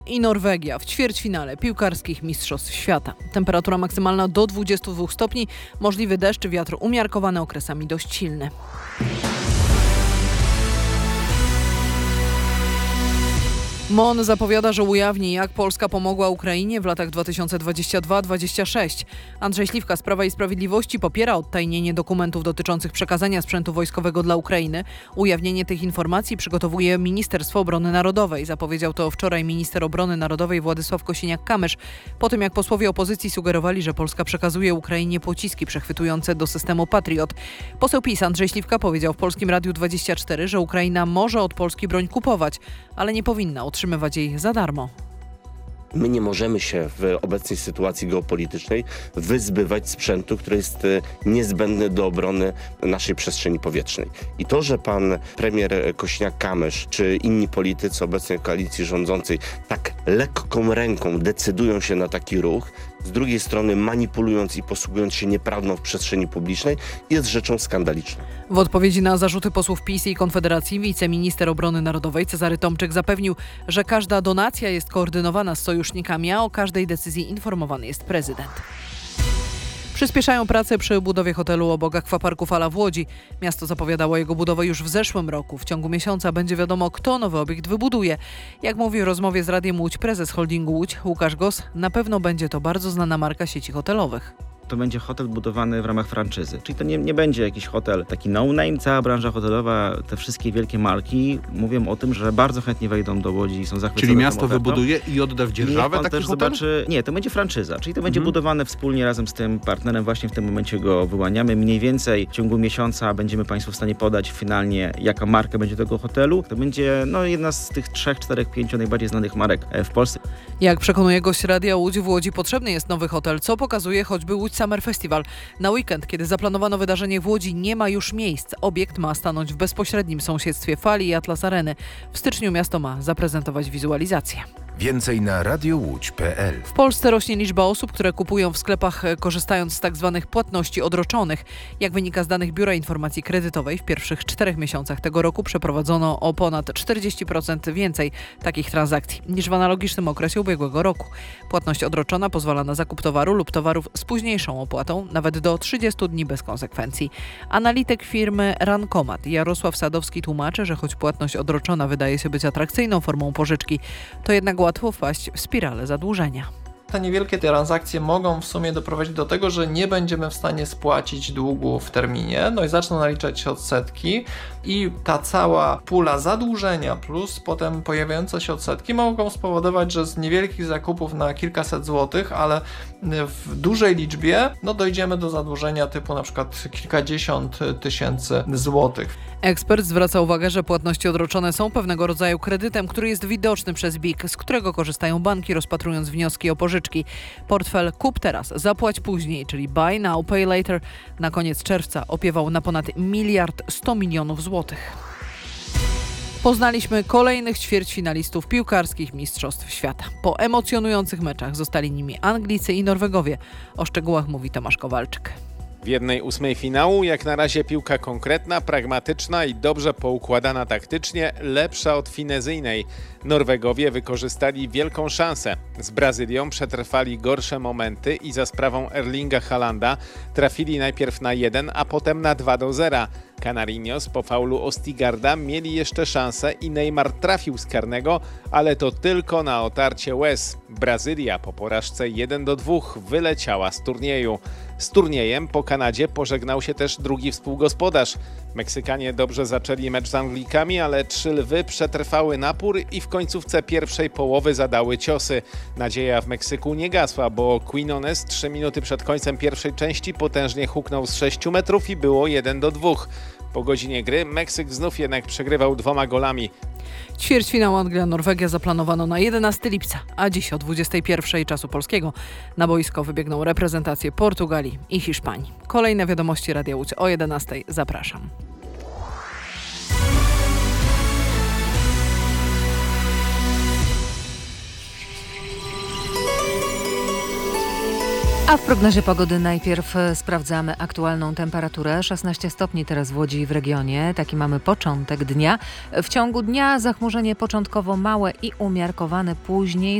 I Norwegia w ćwierćfinale piłkarskich Mistrzostw Świata. Temperatura maksymalna do 22 stopni, możliwy deszcz, wiatr umiarkowany, okresami dość silny. MON zapowiada, że ujawni, jak Polska pomogła Ukrainie w latach 2022-2026. Andrzej Śliwka z Prawa i Sprawiedliwości popiera odtajnienie dokumentów dotyczących przekazania sprzętu wojskowego dla Ukrainy. Ujawnienie tych informacji przygotowuje Ministerstwo Obrony Narodowej. Zapowiedział to wczoraj minister obrony narodowej Władysław Kosiniak-Kamysz, po tym jak posłowie opozycji sugerowali, że Polska przekazuje Ukrainie pociski przechwytujące do systemu Patriot. Poseł PiS Andrzej Śliwka powiedział w Polskim Radiu 24, że Ukraina może od Polski broń kupować, ale nie powinna otrzymywać jej za darmo. My nie możemy się w obecnej sytuacji geopolitycznej wyzbywać sprzętu, który jest niezbędny do obrony naszej przestrzeni powietrznej. I to, że pan premier Kosiniak-Kamysz czy inni politycy obecnej koalicji rządzącej tak lekką ręką decydują się na taki ruch, z drugiej strony manipulując i posługując się nieprawdą w przestrzeni publicznej, jest rzeczą skandaliczną. W odpowiedzi na zarzuty posłów PiS i Konfederacji wiceminister obrony narodowej Cezary Tomczyk zapewnił, że każda donacja jest koordynowana z sojusznikami, a o każdej decyzji informowany jest prezydent. Przyspieszają prace przy budowie hotelu obok Aquaparku Fala w Łodzi. Miasto zapowiadało jego budowę już w zeszłym roku. W ciągu miesiąca będzie wiadomo, kto nowy obiekt wybuduje. Jak mówi w rozmowie z Radiem Łódź prezes holdingu Łódź Łukasz Gos, na pewno będzie to bardzo znana marka sieci hotelowych. To będzie hotel budowany w ramach franczyzy. Czyli to nie będzie jakiś hotel taki no-name. Cała branża hotelowa, te wszystkie wielkie marki mówią o tym, że bardzo chętnie wejdą do Łodzi i są zachwycone. Czyli miasto wybuduje i odda w dzierżawę taki też hotel? Zobaczy, nie, to będzie franczyza. Czyli to będzie budowane wspólnie razem z tym partnerem. Właśnie w tym momencie go wyłaniamy. Mniej więcej w ciągu miesiąca będziemy Państwu w stanie podać finalnie, jaka marka będzie tego hotelu. To będzie jedna z tych 3, 4, 5 najbardziej znanych marek w Polsce. Jak przekonuje gość Radia Łódź, w Łodzi potrzebny jest nowy hotel, co pokazuje choćby Łódź Summer Festival. Na weekend, kiedy zaplanowano wydarzenie w Łodzi, nie ma już miejsc. Obiekt ma stanąć w bezpośrednim sąsiedztwie Fali i Atlas Areny. W styczniu miasto ma zaprezentować wizualizację. Więcej na radiołódź.pl. W Polsce rośnie liczba osób, które kupują w sklepach korzystając z tzw. płatności odroczonych. Jak wynika z danych Biura Informacji Kredytowej, w pierwszych 4 miesiącach tego roku przeprowadzono o ponad 40% więcej takich transakcji niż w analogicznym okresie ubiegłego roku. Płatność odroczona pozwala na zakup towaru lub towarów z późniejszą opłatą, nawet do 30 dni bez konsekwencji. Analityk firmy Rankomat Jarosław Sadowski tłumaczy, że choć płatność odroczona wydaje się być atrakcyjną formą pożyczki, to jednak łatwo wpaść w spiralę zadłużenia. Te niewielkie transakcje mogą w sumie doprowadzić do tego, że nie będziemy w stanie spłacić długu w terminie, i zaczną naliczać się odsetki i ta cała pula zadłużenia plus potem pojawiające się odsetki mogą spowodować, że z niewielkich zakupów na kilkaset złotych, ale w dużej liczbie dojdziemy do zadłużenia typu na przykład kilkadziesiąt tysięcy złotych. Ekspert zwraca uwagę, że płatności odroczone są pewnego rodzaju kredytem, który jest widoczny przez BIG, z którego korzystają banki, rozpatrując wnioski o pożyczki. Portfel kup teraz, zapłać później, czyli buy now, pay later, na koniec czerwca opiewał na ponad 1,1 mld złotych. Poznaliśmy kolejnych ćwierćfinalistów piłkarskich Mistrzostw Świata. Po emocjonujących meczach zostali nimi Anglicy i Norwegowie. O szczegółach mówi Tomasz Kowalczyk. W 1/8 finału jak na razie piłka konkretna, pragmatyczna i dobrze poukładana taktycznie, lepsza od finezyjnej. Norwegowie wykorzystali wielką szansę. Z Brazylią przetrwali gorsze momenty i za sprawą Erlinga Haalanda trafili najpierw na 1, a potem na 2-0. Canarinos po faulu Ostigarda mieli jeszcze szansę i Neymar trafił z karnego, ale to tylko na otarcie łez. Brazylia po porażce 1-2 wyleciała z turnieju. Z turniejem po Kanadzie pożegnał się też drugi współgospodarz. Meksykanie dobrze zaczęli mecz z Anglikami, ale 3 lwy przetrwały napór i w końcówce pierwszej połowy zadały ciosy. Nadzieja w Meksyku nie gasła, bo Quinones 3 minuty przed końcem pierwszej części potężnie huknął z 6 metrów i było 1-2. Po godzinie gry Meksyk znów jednak przegrywał 2 golami. Ćwierćfinał Anglia-Norwegia zaplanowano na 11 lipca, a dziś o 21 czasu polskiego na boisko wybiegną reprezentacje Portugalii i Hiszpanii. Kolejne wiadomości Radia Łódź o 11. Zapraszam. A w prognozie pogody najpierw sprawdzamy aktualną temperaturę. 16 stopni teraz w Łodzi i w regionie. Taki mamy początek dnia. W ciągu dnia zachmurzenie początkowo małe i umiarkowane, później